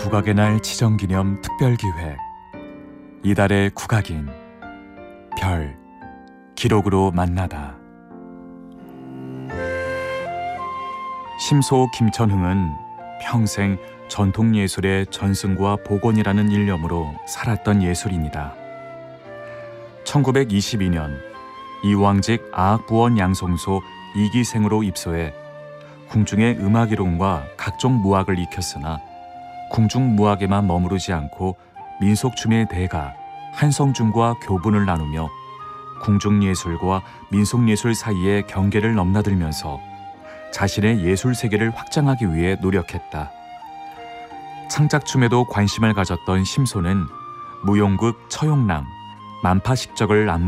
국악의 날 지정기념 특별기획 이달의 국악인 별 기록으로 만나다. 심소 김천흥은 평생 전통예술의 전승과 복원이라는 일념으로 살았던 예술인이다. 1922년 이왕직 아학부원 양송소 2기생으로 입소해 궁중의 음악이론과 각종 무학을 익혔으나 궁중무학에만 머무르지 않고 민속춤의 대가 한성중과 교분을 나누며 궁중예술과 민속예술 사이의 경계를 넘나들면서 자신의 예술 세계를 확장하기 위해 노력했다. 창작춤에도 관심을 가졌던 심소는 무용극 처용남, 만파식적을 안무